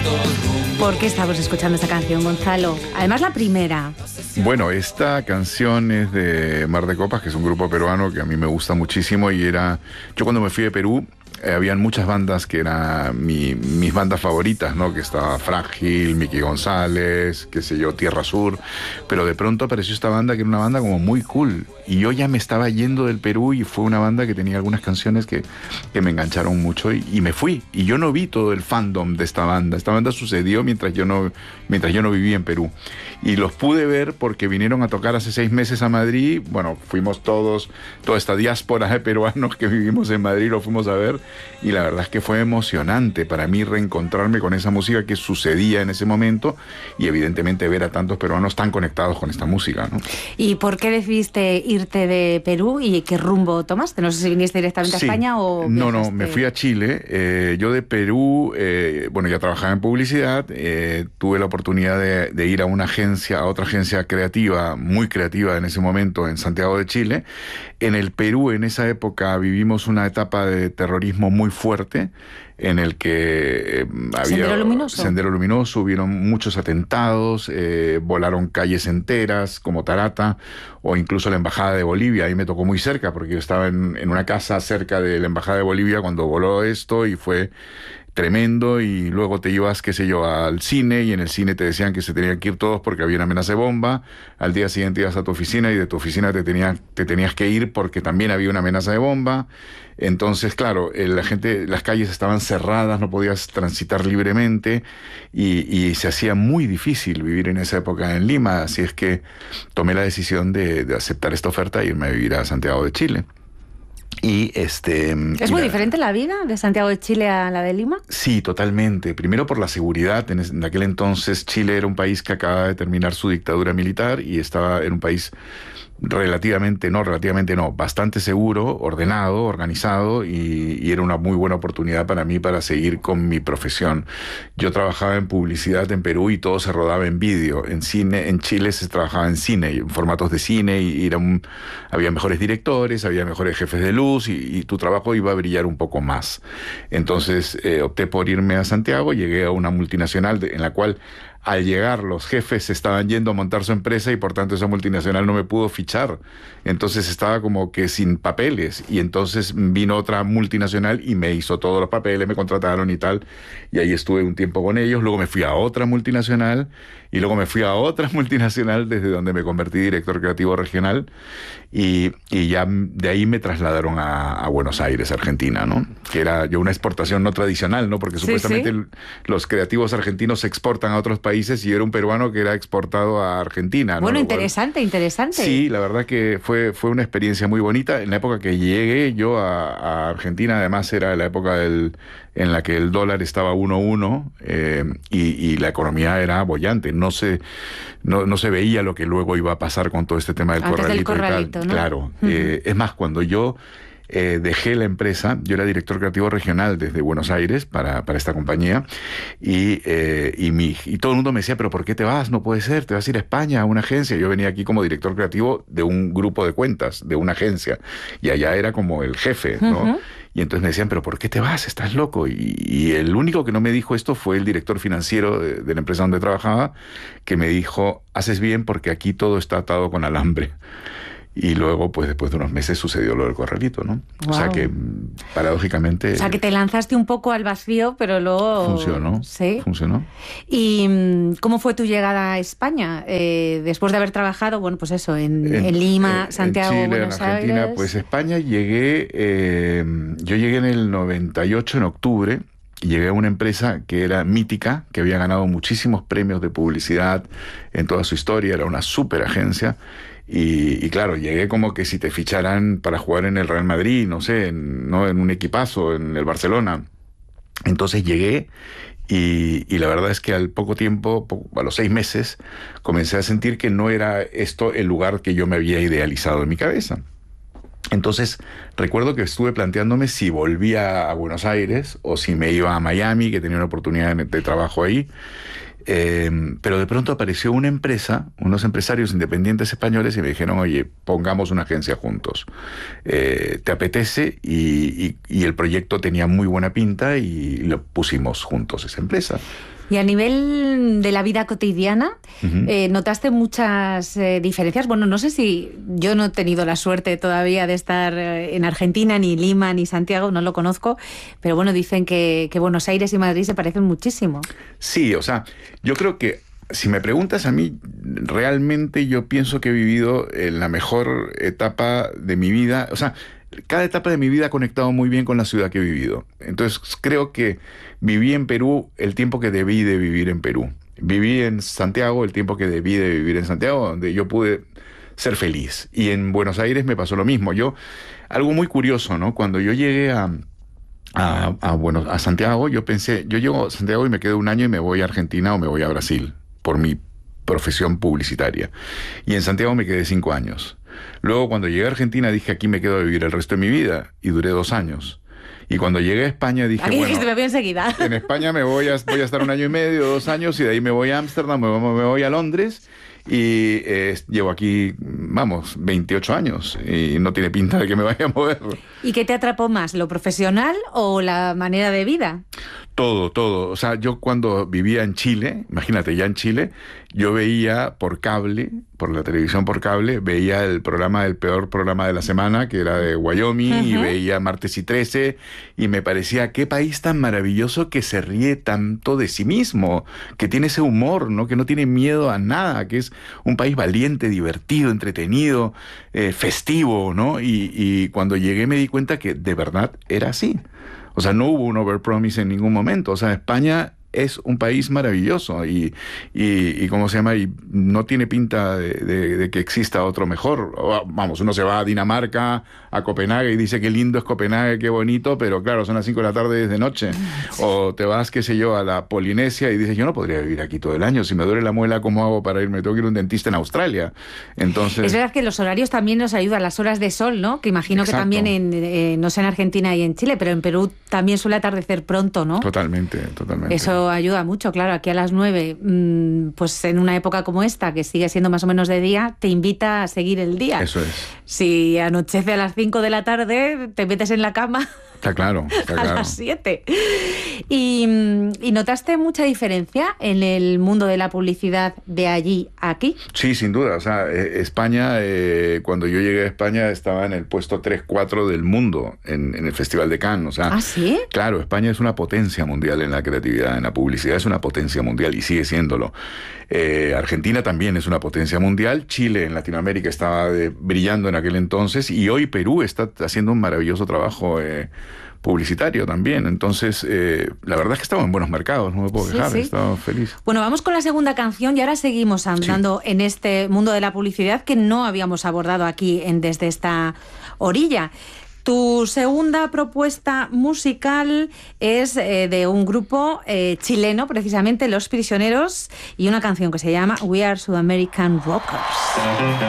¿Por qué estamos escuchando esta canción, Gonzalo? Además, la primera. Bueno, esta canción es de Mar de Copas, que es un grupo peruano que a mí me gusta muchísimo y era... Yo cuando me fui de Perú, habían muchas bandas que eran mis bandas favoritas, ¿no? Que estaba Frágil, Miki González, qué sé yo, Tierra Sur, pero de pronto apareció esta banda que era una banda como muy cool y yo ya me estaba yendo del Perú y fue una banda que tenía algunas canciones que me engancharon mucho y me fui y yo no vi todo el fandom de esta banda sucedió mientras yo no vivía en Perú y los pude ver porque vinieron a tocar hace 6 meses a Madrid. Bueno, fuimos toda esta diáspora de peruanos que vivimos en Madrid, lo fuimos a ver y la verdad es que fue emocionante para mí reencontrarme con esa música que sucedía en ese momento y evidentemente ver a tantos peruanos tan conectados con esta música, ¿no? ¿Y por qué decidiste irte de Perú y qué rumbo tomaste? No sé si viniste directamente a España o... No, me fui a Chile. Yo de Perú, bueno, ya trabajaba en publicidad, tuve la oportunidad de ir a otra agencia creativa, muy creativa en ese momento, en Santiago de Chile. En el Perú, en esa época, vivimos una etapa de terrorismo muy fuerte, en el que había Sendero Luminoso, hubieron muchos atentados, volaron calles enteras como Tarata o incluso la Embajada de Bolivia. Ahí me tocó muy cerca porque yo estaba en una casa cerca de la Embajada de Bolivia cuando voló esto y fue tremendo. Y luego te ibas, qué sé yo, al cine y en el cine te decían que se tenían que ir todos porque había una amenaza de bomba. Al día siguiente ibas a tu oficina y de tu oficina te tenías que ir porque también había una amenaza de bomba. Entonces, claro, las calles estaban cerradas, no podías transitar libremente y se hacía muy difícil vivir en esa época en Lima. Así es que tomé la decisión de aceptar esta oferta e irme a vivir a Santiago de Chile. ¿Es muy diferente la vida de Santiago de Chile a la de Lima? Sí, totalmente. Primero por la seguridad. En aquel entonces Chile era un país que acababa de terminar su dictadura militar y estaba en un país bastante seguro, ordenado, organizado y era una muy buena oportunidad para mí para seguir con mi profesión. Yo trabajaba en publicidad en Perú y todo se rodaba en vídeo. En cine, en Chile se trabajaba en cine, en formatos de cine y había mejores directores, había mejores jefes de luz y tu trabajo iba a brillar un poco más. Entonces opté por irme a Santiago, llegué a una multinacional en la cual al llegar los jefes estaban yendo a montar su empresa y por tanto esa multinacional no me pudo fichar. Entonces estaba como que sin papeles y entonces vino otra multinacional y me hizo todos los papeles, me contrataron y tal. Y ahí estuve un tiempo con ellos, luego me fui a otra multinacional y luego me fui a otra multinacional desde donde me convertí director creativo regional y ya de ahí me trasladaron a Buenos Aires, Argentina, ¿no? Que era yo una exportación no tradicional, ¿no? Porque supuestamente los creativos argentinos se exportan a otros países y yo era un peruano que era exportado a Argentina, ¿no? Bueno, interesante. Sí, la verdad que fue una experiencia muy bonita. En la época que llegué yo a Argentina, además era la época en la que el dólar estaba 1.1 y la economía era boyante. No se veía lo que luego iba a pasar con todo este tema del corralito, ¿no? Claro. Es más, cuando yo dejé la empresa, yo era director creativo regional desde Buenos Aires para esta compañía y todo el mundo me decía, pero ¿por qué te vas? No puede ser, te vas a ir a España, a una agencia. Yo venía aquí como director creativo de un grupo de cuentas, de una agencia, y allá era como el jefe, ¿no? Uh-huh. Y entonces me decían, pero ¿por qué te vas? ¿Estás loco? Y el único que no me dijo esto fue el director financiero de la empresa donde trabajaba, que me dijo, haces bien porque aquí todo está atado con alambre. Y luego, pues después de unos meses sucedió lo del corralito, ¿no? Wow. O sea que, paradójicamente... O sea que te lanzaste un poco al vacío, pero luego... Funcionó. Sí. Funcionó. ¿Y cómo fue tu llegada a España? Después de haber trabajado, bueno, pues eso, en Lima, Santiago, en Chile, Buenos en Argentina, Aires. Pues España yo llegué en el 98, en octubre, y llegué a una empresa que era mítica, que había ganado muchísimos premios de publicidad en toda su historia, era una súper agencia. Y claro, llegué como que si te ficharan para jugar en el Real Madrid, no sé, en un equipazo, en el Barcelona. Entonces llegué y la verdad es que al poco tiempo, a los 6 meses, comencé a sentir que no era esto el lugar que yo me había idealizado en mi cabeza. Entonces recuerdo que estuve planteándome si volvía a Buenos Aires o si me iba a Miami, que tenía una oportunidad de trabajo ahí. Pero de pronto apareció una empresa, unos empresarios independientes españoles y me dijeron, oye, pongamos una agencia juntos. ¿Te apetece? Y el proyecto tenía muy buena pinta y lo pusimos juntos, esa empresa. Y a nivel de la vida cotidiana, ¿notaste muchas diferencias? Bueno, no sé si yo no he tenido la suerte todavía de estar en Argentina, ni Lima, ni Santiago, no lo conozco, pero bueno, dicen que Buenos Aires y Madrid se parecen muchísimo. Sí, o sea, yo creo que si me preguntas a mí, realmente yo pienso que he vivido en la mejor etapa de mi vida. O sea, cada etapa de mi vida ha conectado muy bien con la ciudad que he vivido. Entonces, creo que viví en Perú el tiempo que debí de vivir en Perú. Viví en Santiago el tiempo que debí de vivir en Santiago, donde yo pude ser feliz. Y en Buenos Aires me pasó lo mismo. Algo muy curioso, ¿no? Cuando yo llegué a Santiago, yo pensé, yo llego a Santiago y me quedo un año y me voy a Argentina o me voy a Brasil, por mi profesión publicitaria. Y en Santiago me quedé 5 años. Luego, cuando llegué a Argentina, dije, aquí me quedo a vivir el resto de mi vida, y duré 2 años. Y cuando llegué a España, dije, aquí dijiste, me voy enseguida. En España voy a estar 1 año y medio, 2 años, y de ahí me voy a Ámsterdam, me voy a Londres, y llevo aquí, 28 años, y no tiene pinta de que me vaya a mover. ¿Y qué te atrapó más, lo profesional o la manera de vida? Todo. O sea, yo cuando vivía en Chile, imagínate, ya en Chile, yo veía por cable, por la televisión por cable, veía el peor programa de la semana, que era de Wyoming, y veía Martes y 13, y me parecía, qué país tan maravilloso que se ríe tanto de sí mismo, que tiene ese humor, ¿no? Que no tiene miedo a nada, que es un país valiente, divertido, entretenido, festivo, ¿no? Y cuando llegué me di cuenta que de verdad era así. O sea, no hubo un overpromise en ningún momento. O sea, España es un país maravilloso y ¿cómo se llama? Y no tiene pinta de que exista otro mejor. Vamos, uno se va a Dinamarca, a Copenhague y dice qué lindo es Copenhague, qué bonito, pero claro, son las 5 de la tarde y es de noche. O te vas, qué sé yo, a la Polinesia y dices, yo no podría vivir aquí todo el año. Si me duele la muela, ¿cómo hago para irme? Tengo que ir a un dentista en Australia. Entonces... Es verdad que los horarios también nos ayudan, las horas de sol, ¿no? Que imagino Exacto. que también, no sé en Argentina y en Chile, pero en Perú también suele atardecer pronto, ¿no? Totalmente. Eso ayuda mucho, claro. Aquí a las 9, pues en una época como esta, que sigue siendo más o menos de día, te invita a seguir el día. Eso es. Si anochece a las 5 de la tarde, te metes en la cama. Está claro. A las 7. ¿Y notaste mucha diferencia en el mundo de la publicidad de allí a aquí? Sí, sin duda. O sea, España, cuando yo llegué a España, estaba en el puesto 3-4 del mundo en el Festival de Cannes. O sea, ¿ah, sí? Claro, España es una potencia mundial en la creatividad, en la publicidad es una potencia mundial y sigue siéndolo. Argentina también es una potencia mundial. Chile en Latinoamérica estaba brillando en aquel entonces y hoy Perú está haciendo un maravilloso trabajo publicitario también. Entonces, la verdad es que estamos en buenos mercados, no me puedo quejar, sí. estamos felices. Bueno, vamos con la segunda canción y ahora seguimos andando en este mundo de la publicidad que no habíamos abordado aquí desde esta orilla. Tu segunda propuesta musical es de un grupo chileno, precisamente Los Prisioneros, y una canción que se llama We Are Sudamerican Rockers.